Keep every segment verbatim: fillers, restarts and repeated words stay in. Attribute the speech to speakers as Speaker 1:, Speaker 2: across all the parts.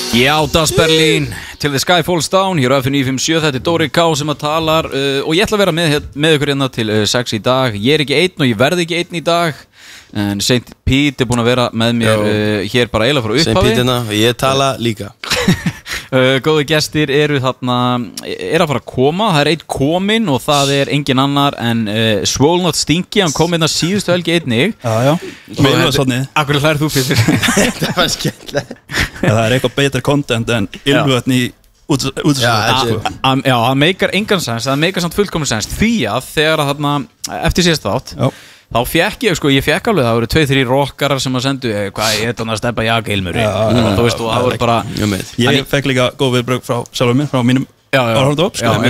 Speaker 1: Já, Das Berlin, Till the Sky Falls Down, hér á F M níu fimm sjö, þetta er Dóri K sem að talar uh, og ég ætla að vera með, með ykkur hérna til uh, sex í dag. Ég er ekki einn og ég verði ekki einn í dag, en Saint Pete er búin að vera með mér uh, hér bara eiginlega frá upphafi.
Speaker 2: Saint Pete hérna, ég tala líka.
Speaker 1: uh, Góði gestir eru þarna, er að fara að koma, það er einn kominn og það er engin annar en uh, Swolnot Stinky, hann kom hérna síðustu helgi einnig.
Speaker 3: Já, já, mér var svona.
Speaker 1: Akkur hlærið þú fyrir?
Speaker 2: Það var skemmtilegt.
Speaker 3: Það er eitthvað betra content en ylvötn í útsöðu.
Speaker 1: Já, það meikar engan sens, það meikar samt fullkominn sens því að þegar að þarna, eftir síðast þátt, já. Þá fekk ég, sko, ég fekk alveg, það voru tvei, þrý rockarar sem að sendu, hvað, ég heit hann að steppa Jaga Ilmur, og þú veist, og það voru bara...
Speaker 3: Ég fekk líka góð viðbrögg frá sjálfur mér, frá mínum áhaldóp, sko.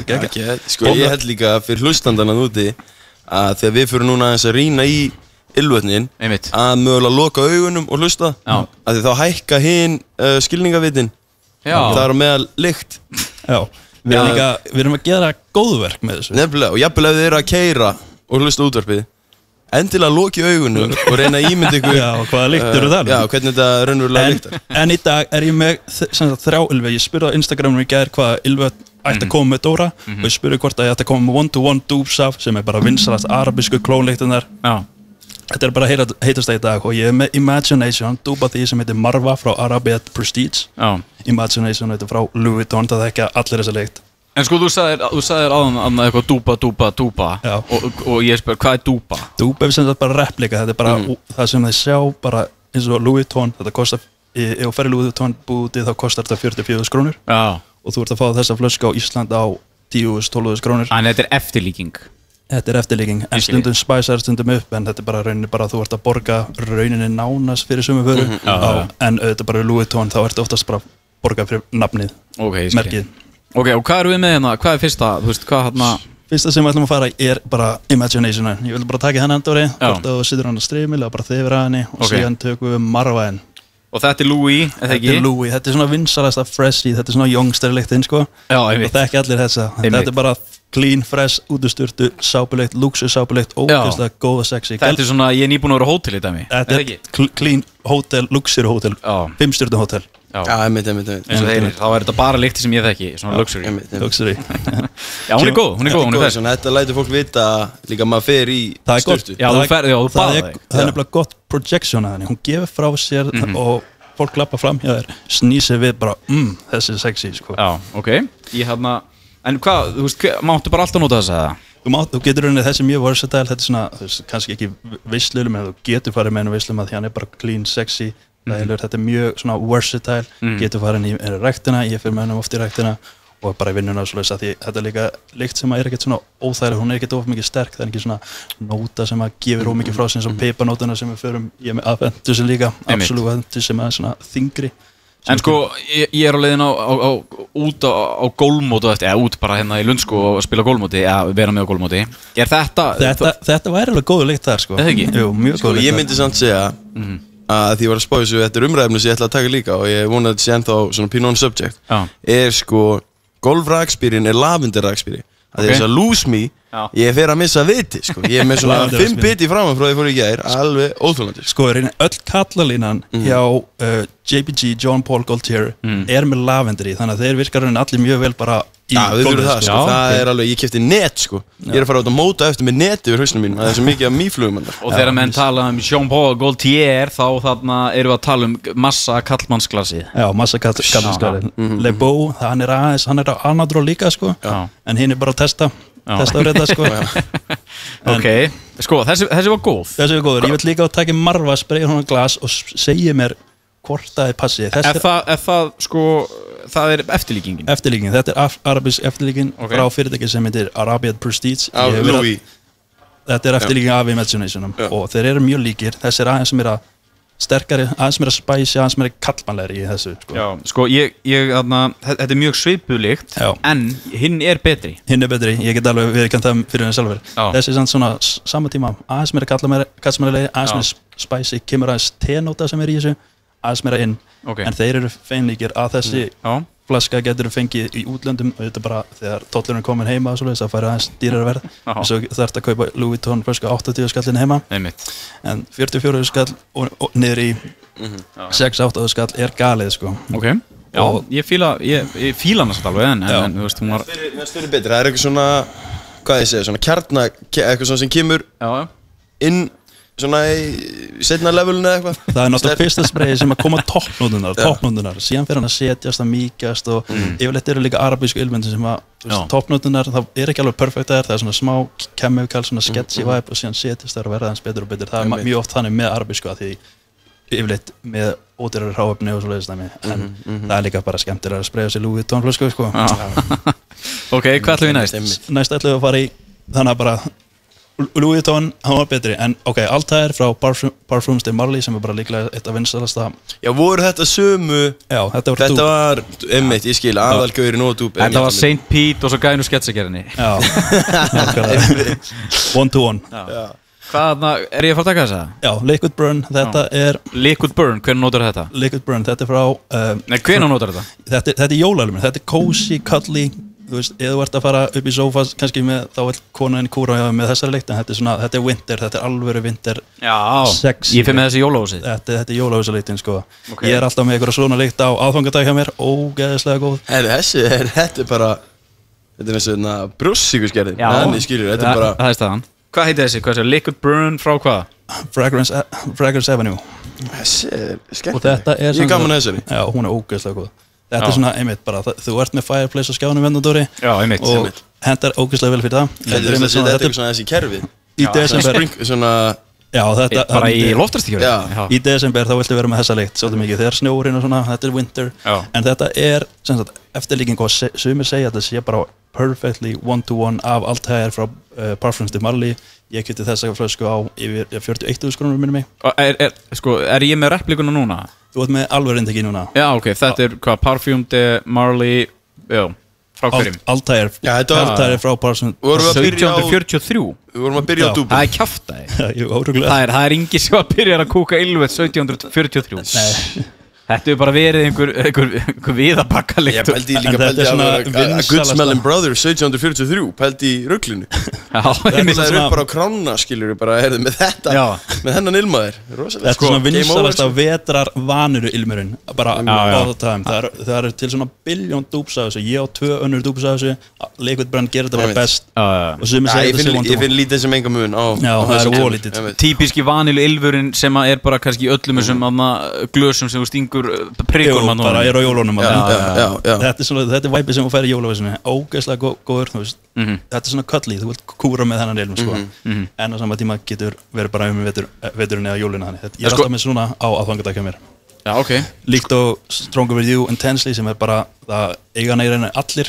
Speaker 2: Sko, ég held líka fyrir hlustandana núti að þegar við fyrir núna aðeins að rýna í ylvötnin, að mögulega loka augunum og hlusta, að því þá hækka hinn skilningavitin, það er á meðal lykt.
Speaker 3: Já, við erum líka, við erum að gera góðverk með þessu.
Speaker 2: Nefnilega, og jafnvel ef þið eru að keyra og hlusta útvarpið, endilega loki augunum og reyna að ímynda ykkur
Speaker 3: Já, hvaða lykt eru það?
Speaker 2: Já, hvernig þetta raunverulega lyktar.
Speaker 3: En í dag er ég með þrjá ylvöð. Ég spurði á Instagramum í gær hvaða ylvöð ætti að koma með Dóra og ég spurði hvort að ég ætti að koma með one-to-one dúbsaf sem er bara vinsalast arabísku klónlyktunar. Þetta er bara heitast það í dag og ég er með Imagination, dúba því sem heitir Marva frá Arabiat Prestige. Imagination heitir frá Louis Vuitton, það þekkja allir þessa lykt.
Speaker 1: En sko, þú sagðir, þú sagðir áðan eitthvað dúpa, dúpa, dúpa og, og ég spyr, hvað er dúpa?
Speaker 3: Dúpa er sem sagt bara replika, þetta er bara mm. það sem þið sjá bara eins og Louis Vuitton, þetta kostar, ef þú ferð í Louis Vuitton bútið þá kostar þetta fjörutíu og fjögur þúsund krónur og þú ert að fá þessa flösku á Ísland á tíu þúsund, tólf þúsund krónur.
Speaker 1: En þetta er eftirlíking?
Speaker 3: Þetta er eftirlíking, en stundum spæsar stundum upp, en þetta er bara rauninni bara þú ert að borga rauninni nánast fyrir sömu vöru, mm -hmm. en auðvitað bara Louis Vuitton þá ertu oftast bara borga fyrir nafnið,
Speaker 1: okay,
Speaker 3: merkið.
Speaker 1: Ok, og hvað eru við með hérna? Hvað er fyrsta? Þú veist, hvað hérna?
Speaker 3: Fyrsta sem við ætlum að fara er bara Imagination. Ég vil bara taka hennan Dóri, hvort að þú situr hann að streymil og bara þefir að henni og okay. síðan tökum við Marva henn.
Speaker 1: Og þetta er Louis, eða ekki?
Speaker 3: Þetta er Louis, þetta er svona vinsalasta freshy, þetta er svona youngster-lyktinn, sko.
Speaker 1: Já, ég veit.
Speaker 3: Og það er ekki allir þessa. Þetta er bara clean, fresh, útusturtu, sápulykt, luxus-sápulykt, ógeðslega góð og sexy.
Speaker 1: Þetta er svona, ég er nýbúin að vera hótel í dæmi.
Speaker 3: Þetta er clean hotel, luxury hotel, fimmstjörnu hotel.
Speaker 2: Já, einmitt, einmitt, einmitt.
Speaker 1: Eins og þeir, þá er þetta bara lykti sem ég þekki, svona luxury.
Speaker 3: Luxury.
Speaker 1: Já, hún er góð, hún er góð, hún er fest.
Speaker 2: Þetta lætur fólk vita líka maður fer í sturtu.
Speaker 1: Já, þú fer, já, þú baða þig.
Speaker 3: Það er nefnilega gott projection að henni, hún gefur frá sér og fólk lappa fram hjá þér, snýsir við bara, mmm, þessi er sexy, sko.
Speaker 1: Já, ok. Ég hérna, en hvað, þú veist, máttu bara alltaf nota þess að það?
Speaker 3: Þú, mátt, þú getur rauninni þessi mjög versatile, þetta er svona, þú veist, kannski ekki veislulum, en þú getur farið með henni veislum að því hann er bara clean, sexy. Mm-hmm. Þetta er mjög svona versatile, mm. getur farin í ræktina, ég fyrir með hennum oft í ræktina og bara í vinnuna og svoleiðis að því þetta er líka lykt sem er ekkert svona óþægileg, hún er ekkert of mikið sterk, það er ekki svona nóta sem að gefur of mikið frá sig eins og piparnótana sem við förum, ég með Aventus líka, Absolute Aventus sem er svona þingri.
Speaker 1: En sko, ég, ég er á leiðin á, á, á, út á, á gólmóti eftir, eða út bara hérna í Lund sko og spila gólmóti, eða vera með á gólmóti. Er þetta...
Speaker 3: Þetta, þetta væri alveg góð lykt þar sko.
Speaker 1: Eða ekki?
Speaker 3: Jú, mjög
Speaker 2: sko,
Speaker 3: góð lykt þar.
Speaker 2: Ég myndi samt segja mm. að því ég var að spá þessu, þetta er umræðefni sem ég ætla að taka líka og ég vona að þetta sé ennþá svona pínu on subject
Speaker 1: Já.
Speaker 2: er sko, golfrakspýrin er lavenderrakspýri að okay. þess að lose me Já. Ég fer að missa viti sko, ég er með svona fimm biti framan frá því fór í gær, alveg óþolandi
Speaker 3: sko, öll kallalínan mm. hjá uh, J P G, John Paul Gaultier mm. er með lavender í, þannig að þeir virkar allir mjög vel bara í
Speaker 2: Já, við fyrir það, sko. það okay. er alveg, ég kefti net sko Já. Ég er að fara át að móta eftir með neti yfir hausnum mínum, það er svo mikið af mýflugum
Speaker 1: Og þegar menn tala um Jean Paul Gaultier þá þarna erum við að tala um massa kallmannsklasi
Speaker 3: Já, massa kallmannsklasi mm. Le Beau, hann er aðeins, hann er á anadró líka sko Já. En hinn er bara að testa testa á þetta sko
Speaker 1: Ok, sko, þessi, þessi var góð
Speaker 3: Þessi var góður, ég vil líka að taka Marva, spreyja hún á glas og segja mér hvort það er passið
Speaker 1: Er það, er það, sko, það er eftirlíkingin?
Speaker 3: Eftirlíking, þetta er arabisk eftirlíking okay. frá fyrirtæki sem heitir Arabiat Prestige
Speaker 2: Á, Louis
Speaker 3: Þetta er eftirlíking af Imaginationum Já. Og þeir eru mjög líkir, þessi er aðeins sem er að sterkari, aðeins meira spicy, aðeins meira kallmannlegri í þessu sko.
Speaker 1: Já, sko, ég, ég, þarna, þetta er mjög svipuð lykt en hinn er betri
Speaker 3: Hinn er betri, ég get alveg viðurkennt það fyrir henni sjálfur Þessi er samt svona sama tíma aðeins meira kallmannlegri, aðeins meira spicy kemur aðeins tenóta sem er í þessu aðeins meira inn,
Speaker 1: okay.
Speaker 3: en þeir eru feinlíkir að þessi
Speaker 1: mm.
Speaker 3: flaska getur fengið í útlöndum og þetta bara þegar tollurinn er komin heima og svoleiðis að færa aðeins dýrara verð og svo þarf að kaupa Louis Vuitton flösku áttatíu skallin heima
Speaker 1: Einmitt.
Speaker 3: en fjörutíu og fjögur skall og, og niður í mm -hmm. sex áttatíu skall er galið sko
Speaker 1: okay. Já, ég fíla, ég, ég fíla hann alltaf alveg en, en þú veist, hún var...
Speaker 2: Mér styrir betur, það er eitthvað svona, hvað ég segja, svona kjarna, eitthvað svona sem kemur já, já. inn svona í setna levelinu eða eitthvað.
Speaker 3: Það er náttúrulega fyrsta sprayið sem að koma toppnótunar, toppnótunar, síðan fyrir hann að setjast, að mýkjast og mm. yfirleitt eru líka arabísku ylmyndir sem að toppnótunar, það er ekki alveg perfekt að það er svona smá chemical, svona sketchy vibe og síðan setjast það og verða hans betur og betur. Það er mjög oft þannig með arabísku að því yfirleitt með ódýrari hráefni og svo leiðist dæmi, en mm -hmm. það er líka bara skemmtilega að spraya sér Louis Vuitton flösku, sko.
Speaker 1: Ok, hvað ætlum við næst?
Speaker 3: Næst ætlum við að fara í, þannig að bara Louis Vuitton, hann var betri, en ok, Altair frá Parfum, Parfums de Marly sem er bara líklega eitt af vinsælasta.
Speaker 2: Já, voru þetta sömu?
Speaker 3: Já, þetta var
Speaker 2: Þetta var, einmitt, ég skil, aðalgaurin og dúb.
Speaker 1: Þetta var Saint Pete og svo gæðinu sketsagerðinni.
Speaker 3: Já, one to one.
Speaker 1: Já. Hvað, er ég að fara að taka þessa?
Speaker 3: Já, Liquid Burn, þetta Já. er...
Speaker 1: Liquid Burn, hvernig notar þetta?
Speaker 3: Liquid Burn, þetta er frá... Uh,
Speaker 1: Nei, hvernig notar þetta?
Speaker 3: Þetta, þetta er jólalumir, þetta er cozy, cuddly, þú veist, ef þú ert að fara upp í sofa, kannski með, þá vil konan kúra hjá með þessari lykt, en þetta er svona, þetta er winter, þetta er alvöru winter.
Speaker 1: Já, sexy. Ég fyrir með þessi jólahúsið.
Speaker 3: Þetta, þetta er jólahúsalyktin, sko. Okay. Ég er alltaf með einhverja svona lykt á aðfangadag hjá mér, ógeðislega góð.
Speaker 2: Herri, þessi, er, þetta er bara, þetta er eins og svona brjóstsíkusgerðin. Já, Þannig, skilur, þetta er bara...
Speaker 1: það er staðan. Hvað heitir þessi? Hvað er þessi? Liquid Burn frá hvað?
Speaker 3: Fragrance, Fragrance Avenue.
Speaker 2: Þessi er skemmtileg.
Speaker 3: Og þetta er
Speaker 2: Ég er gaman að þessari.
Speaker 3: Já, hún er ógeðslega góð. Þetta Já. er svona, einmitt bara, þú ert með Fireplace og skjánum vendan, Dóri.
Speaker 1: Já, einmitt.
Speaker 3: Og
Speaker 1: einmitt.
Speaker 3: hendar ógeðslega vel fyrir það.
Speaker 2: Þetta er svona, þetta er svona þessi kerfi.
Speaker 3: Í desember.
Speaker 2: Svona...
Speaker 3: Já, þetta...
Speaker 1: Bara í loftarstíkjörðu.
Speaker 3: Já. Í desember þá viltu vera með þessa lykt, svolítið mikið. Þegar snjórinn og svona, þetta er winter.
Speaker 1: Já.
Speaker 3: En þetta er, sem sagt, eftirlíking og sumir segja að þetta sé bara perfectly one to one af Altair frá uh, Parfums de Marly. Ég keypti þessa flösku á yfir fjörutíu og eitt þúsund krónur minni mig.
Speaker 1: Er, er, sko, er ég með replikuna núna?
Speaker 3: Þú ert með alveg reyndegi núna.
Speaker 1: Já, ok, þetta er hvað, Parfum de Marly, já, frá hverjum?
Speaker 3: Altair,
Speaker 2: Já, þetta var
Speaker 3: Altair frá Parfums.
Speaker 1: sautján hundruð fjörutíu og þrjú.
Speaker 2: Við vorum að byrja á dúbum.
Speaker 1: Það er kjaftaði.
Speaker 3: Já, jú, ótrúlega.
Speaker 1: Það er, það er ingi sem að byrja að kúka ylvet sautján hundruð fjörutíu og þrjú.
Speaker 3: Nei.
Speaker 1: Þetta hefur bara verið einhver, einhver, einhver viðabakkalykt.
Speaker 2: Ég pældi líka pældi að Good Smelling Brothers sautján hundruð fjörutíu og þrjú, pældi í ruglinu.
Speaker 1: Já,
Speaker 2: það er upp bara á krána, skilur við bara, herðu, með þetta,
Speaker 1: Já.
Speaker 2: með hennan ilmaður.
Speaker 3: Þetta er svona vinsalasta vetrar vanuru ilmurinn, bara all the time. Það er, það er til svona biljón dúbs af þessu, ég á tvö önnur dúbs af þessu, Liquid Brand gerir þetta bara best. Og sumir segja þetta sem one to one.
Speaker 2: Ég finn lítið sem enga mun á
Speaker 3: þessu ólítið.
Speaker 1: Típiski vanilu ylfurinn sem er bara kannski öllum þessum glösum sem þú stingur prikur
Speaker 3: maður bara er á jólunum. Þetta er svona, þetta er væpið sem þú fær í jólavísinu, ógeðslega góður, þú veist. Þetta er svona cuddly, þú vilt kúra með þennan ilm, sko. En á sama tíma getur verið bara um veturinn eða jólina þannig. Ég er alltaf með svona á aðfangadag hjá mér.
Speaker 1: Já, ok.
Speaker 3: Líkt og Stronger With You Intensely sem er bara, það eiga neyrinn allir.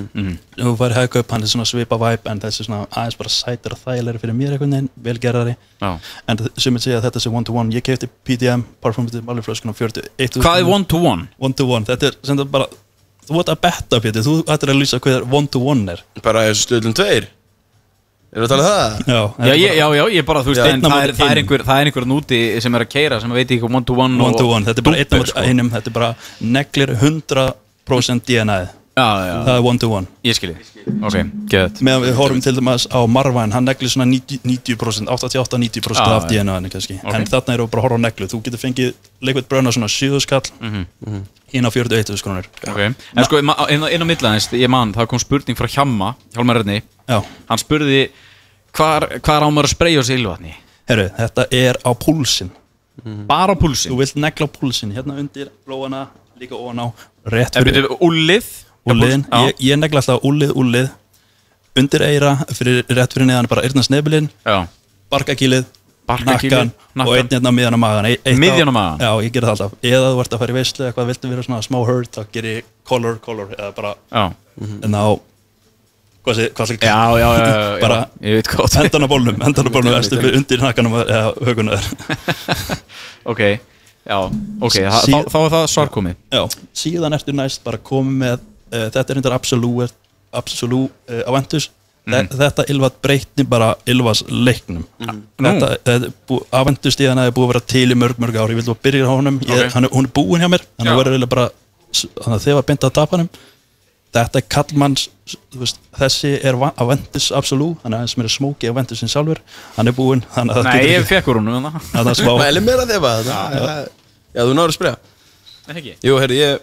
Speaker 3: Þú fær hagkaup, hann er svona svipa vibe, en þessi svona aðeins bara sætur og þægilegri fyrir mér einhvern veginn, velgerðari. En sumir segja að þetta sé one to one. Ég keypti P D M, Parfums de Marly flöskuna fjörutíu og eitt þúsund.
Speaker 1: Hvað er one to one?
Speaker 3: One to one, þetta er sem það bara, þú vart að betta, Pétur, þú ættir að lýsa hvað one to one er.
Speaker 2: Bara þessu stöðlum tveir. Er það að tala það?
Speaker 3: Já,
Speaker 1: já, ég, já, já, ég bara, þú veist, en það er, það er einhver, það er einhver núti sem er að keyra, sem veit ekki one to one
Speaker 3: one to one, þetta er bara einn á einum, þetta er bara neglir hundrað prósent D N A-ið.
Speaker 1: Já, já.
Speaker 3: Það er one to one.
Speaker 1: Ég skilji. Ok, geðið.
Speaker 3: Meðan við horfum til dæmis á Marvine, hann neglir svona níutíu prósent, áttatíu og átta til níutíu prósent af D N A-inu kannski. En þarna erum við bara að horfa á neglu. Þú getur fengið Liquid Burn á svona sjö þúsund kall, inn á fjörutíu og eitt þúsund krónur.
Speaker 1: Ok. En sko, inn á millaðins, ég man, það kom spurning frá Hjamma, Hjálmar Erni.
Speaker 3: Já.
Speaker 1: Hann spurði, hvar á maður að spreyja á sig ylvatni?
Speaker 3: Herru, þetta er á púlsinn.
Speaker 1: Bara á púlsinn?
Speaker 3: Þú vilt negla á púlsinn, hérna undir lóana, líka ofan á, rétt fyrir...
Speaker 1: Úllið?
Speaker 3: Úlliðin, ég, ég negla alltaf úllið, úllið, undir eyra, fyrir, rétt fyrir neðan bara eyrnasnefilinn, barkakýlið, nakkan og einn hérna miðjan á magan.
Speaker 1: Miðjan á magan?
Speaker 3: Já, ég ger það alltaf. Eða þú ert að fara í veislu eða eitthvað, viltu vera svona smá hurt, þá ger ég color, color, eða bara, en á, hvað sé, hvað sé,
Speaker 1: já, já, já,
Speaker 3: bara,
Speaker 1: ég veit hvað.
Speaker 3: Hendan á bólnum, hendan á bólnum, erstu undir nakkanum eða hökunum þér.
Speaker 1: Ok. Já, ok, Síð, þá er það svar komið.
Speaker 3: Já, síðan ertu næst bara komið með, uh, þetta er reyndar Absolute, Absolute uh, Aventus. Mm. Þetta ylvat breytni bara ylvas leiknum. Mm. Þetta, þetta Aventus stíðan er búið að vera til í mörg, mörg ári. Ég vildi að byrja á honum, ég, okay. hann, hún er búin hjá mér, þannig að verður bara, þannig að þið var beint að tapa hannum. Þetta er kallmanns, veist, þessi er Aventus Absolute, þannig að það sem er smóki Aventusin sjálfur, hann er búinn.
Speaker 1: Nei, ég fekk úr húnum þannig.
Speaker 2: Það er smá. Mæli mér að þið bara, já, þú náður að spreyja.
Speaker 1: Nei, ekki?
Speaker 2: Jú, herri, ég,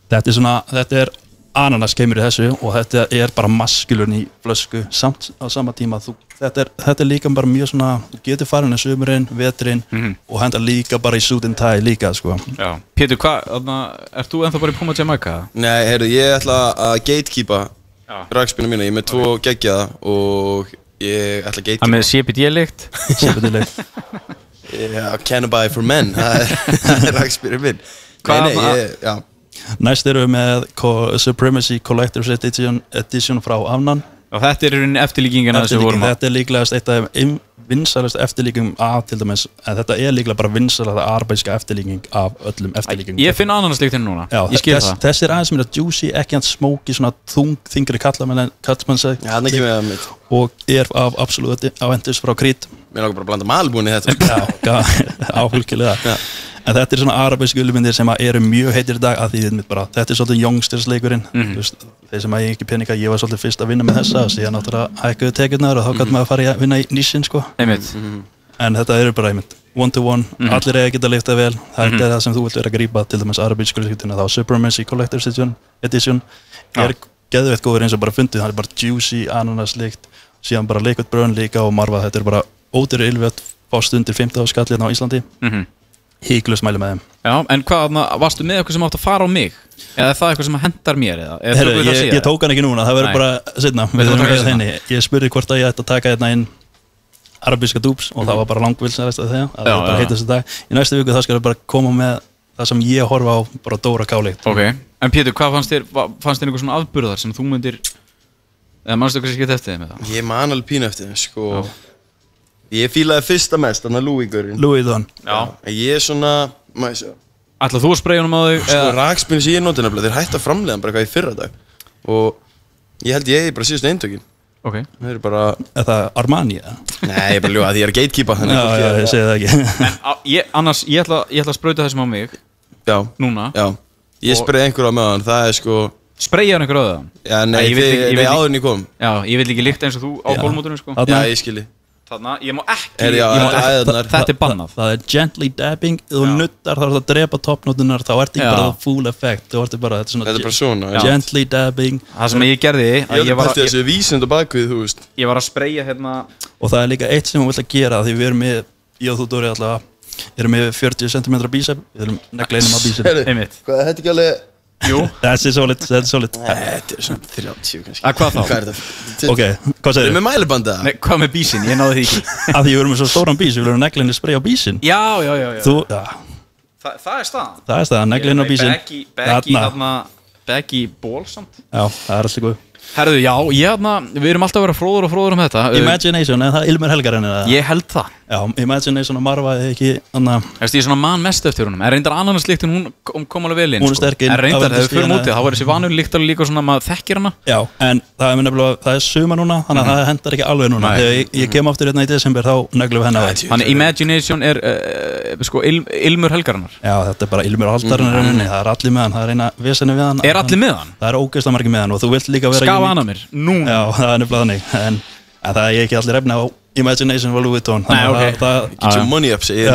Speaker 3: Þetta er svona, þetta er ananas kemur í þessu og þetta er bara maskulun í flösku samt á sama tíma þú, þetta, er, þetta er líka bara mjög svona þú getur farin í sumurinn, veturinn mm-hmm. og henda líka bara í suit and tie líka sko.
Speaker 1: Já. Pétur, hvað, ert þú ennþá bara í Puma Jamaica?
Speaker 2: Nei, heyrðu, ég ætla að gatekeepa rakspínu mína, ég er með tvo okay. geggjaða og ég ætla að gatekeepa
Speaker 1: Það með C B D-lykt?
Speaker 3: C B D-lykt
Speaker 2: Já, Cannabis for Men, það er rakspínu minn Nei, nei, ég, já
Speaker 3: Næst erum við með Supremacy Collector's Edition, edition frá Afnan
Speaker 1: Og þetta er rauninni eftirlíkingina sem vorum
Speaker 3: á Þetta er líklegast eitt af vinsælust eftirlíkingum af til dæmis en þetta er líklega bara vinsælasta arbeiska eftirlíking af öllum eftirlíkingum
Speaker 1: Ég finn ananaslíkt hérna núna,
Speaker 3: Já,
Speaker 1: ég skil
Speaker 3: þess,
Speaker 1: það
Speaker 3: Þessi er aðeins mér að juicy, ekki hans smóki svona þung, þingri kallmannsæk
Speaker 2: Já, hann er ekki með það mitt
Speaker 3: Og er af Absolut Aventus frá Creed
Speaker 2: Mér langar bara að blanda Malibu í þetta
Speaker 3: Já, áfylgilega En þetta er svona arabísk gullumindir sem eru mjög heitir í dag að því bara, þetta er svolítið youngsters leikurinn mm. veist, þeir sem að ég ekki peninga, ég var svolítið fyrst að vinna með þessa og síðan náttúrulega hækkuðu tekjurnar og þá gæti maður að fara í að vinna í nísin sko.
Speaker 1: mm.
Speaker 3: En þetta eru bara einmitt, one to one, mm. allir eiga geta liftað vel þetta mm. er það sem þú vilt vera að grípa til dæmis arabísk gullumindir þá Supremacy Collector's Edition, edition er geðveitt góður eins og bara fundið, það er bara juicy, ananaslikt síðan bara liquid brön líka og marvað, þetta er bara ódýru ylvöld fást undir fimmtán skall hérna á Íslandi
Speaker 1: mm-hmm.
Speaker 3: Híklust mæli með þeim
Speaker 1: Já, en hvað, varstu með eitthvað sem átt að fara á mig? Eða er það eitthvað sem hendar mér? Eða? Eða
Speaker 3: Heru, ég, ég tók hann ekki núna, það verður bara setna Ég spurði hvort að ég ætti að taka hérna inn arabíska dúps og mm-hmm. það var bara langvilsarist að þegar það var bara heitast í dag Í næstu viku þá skal ég bara koma með það sem ég horfa á bara Dóra Káleikt
Speaker 1: Ok, en Pétur, hvað fannst þér fannst þér einhver svona afburðar sem þú myndir eða mannstu hvað sem skeitt eftir þeim með það?
Speaker 2: Ég man alveg pínu eftir þeim, sko Ég fílaði fyrsta mest, þannig að Louis-görinn
Speaker 3: Louis Don
Speaker 2: Já Ég er svona, maður sjá
Speaker 1: Ætla þú að spreyja honum á þig?
Speaker 2: Sko, rakspínu sem ég noti nefnilega, þeir hætti að framleiða hann bara eitthvað í fyrra dag Og ég held ég eigi bara síðustu eintökin
Speaker 1: Ok
Speaker 2: Það er bara
Speaker 3: Er það Armani, eða?
Speaker 2: Nei, ég er bara ljóða, því ég er að gatekeepa
Speaker 3: Já, já, ég segi það ekki
Speaker 1: En á, ég, annars, ég ætla, ég ætla að sprauta þessum á mig
Speaker 2: Já
Speaker 1: Núna
Speaker 2: Já Ég spreyði einhverja með hann, það er sko
Speaker 1: Spreyja hann einhverja á það?
Speaker 2: Já, nei, nei, áður en ég kom
Speaker 1: Já, ég vil ekki líkta eins og þú á gólmótunum, sko
Speaker 2: Já, ég skilji
Speaker 1: Þarna, ég má ekki,
Speaker 2: er, já,
Speaker 1: ég má ekki
Speaker 2: það,
Speaker 1: þetta er bannað
Speaker 3: það er gently dabbing, þú nuttar þá er það að drepa toppnótunar, þá ert ekki bara það full effect, þú ert bara, þetta er svona,
Speaker 2: þetta er bara svona
Speaker 3: gently dabbing
Speaker 1: það sem ég gerði
Speaker 2: ég var að þessu vísund og bakvið, þú veist
Speaker 1: ég var að spreyja hérna
Speaker 3: og það er líka eitt sem við viljum að gera því við erum með, ég og þú Dóri allavega erum með fjörutíu sentimetra bíceps við erum negleinum á bíceps
Speaker 1: einmitt
Speaker 2: hvað, þetta ekki alveg
Speaker 1: jú
Speaker 3: that's it solid, that's solid
Speaker 2: þetta er svona þrjátíu kannski
Speaker 1: að hvað þá?
Speaker 2: hvað er þetta?
Speaker 3: ok, hvað segir
Speaker 2: þið? með mælibanda?
Speaker 1: nei, hvað með bísinn? ég náði því ekki
Speaker 3: að því við erum með svo stóran bís, við viljum negleinu spreyja á bísinn
Speaker 1: já, já, já, já.
Speaker 3: þú, já
Speaker 1: Þa, það er staðan
Speaker 3: það er staðan, negleinu á bísinn
Speaker 1: beggi, beggi, þarna beggi ból samt
Speaker 3: já, það er alltaf góð
Speaker 1: herðu, já, ég hérna, við erum alltaf að vera fróður og fróður um þetta
Speaker 3: Imagination, er það Ilmur Helgarinn eða?
Speaker 1: Ég held það
Speaker 3: Já, Imagination og Marva er ekki annað
Speaker 1: Þú veist, ég er svona man mest eftir húnum En reyndar ananaslíkt en hún kom, kom alveg vel inn
Speaker 3: Hún er sterk inn
Speaker 1: En reyndar, þegar við fyrir mútið, þá var þessi vanur líkt alveg líka svona maður þekkir hana
Speaker 3: Já, en það er nefnilega, það er suma núna Þannig að mm -hmm. það hendar ekki alveg núna Þegar ég, ég kem aftur hérna í desember, þá neglum við hennar
Speaker 1: Þannig Imagination er, uh, sko, il, Ilmur Helgarinnar
Speaker 3: Já, þetta er bara Ilmur Haldarinnar mm -hmm. Það er allir með hann, það er eina vesenni við hann
Speaker 1: Er allir með hann?
Speaker 3: Það er ógeðslega margir með hann og þú vilt líka vera
Speaker 1: Skafa hann að mér, nú
Speaker 3: Já, það er nefnilega þannig En, en það er ekki allir efni á Imagination og Louis Vuitton
Speaker 1: Nei, ok
Speaker 2: það, Get your money up, segir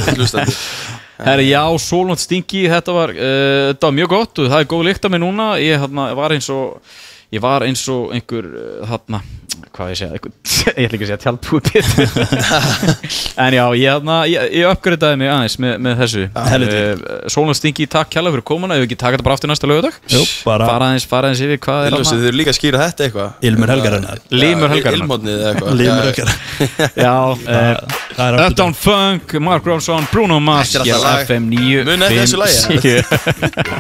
Speaker 2: ég
Speaker 1: Herri, já, Sólnátt Stingi, þetta var, uh, þetta var mjög gott og það er góð lykt af mig núna Ég hérna, var eins og, ég var eins og einhver, uh, hérna, hvað ég segja, einhver, ég ætla ekki að segja tjaldbútið En já, ég, hérna, ég, ég uppgreitaði mig aðeins með, með þessu uh, Sólnátt Stingi, takk kærlega fyrir komuna, ef við ekki taka þetta bara aftur næsta laugardag
Speaker 3: Jú, bara
Speaker 1: Fara aðeins, fara aðeins yfir, hvað er
Speaker 2: þarna Þið eru líka að skýra þetta eitthvað
Speaker 3: Ilmur Helgarinnar
Speaker 1: Ilmur Helgarinnar
Speaker 2: Ilmotnið eða eitthvað
Speaker 3: Ilmur Helgarinnar
Speaker 1: Já, Uptown Funk, Mark Ronson, Bruno Mars F M níu
Speaker 2: Muni eftir þessu lagi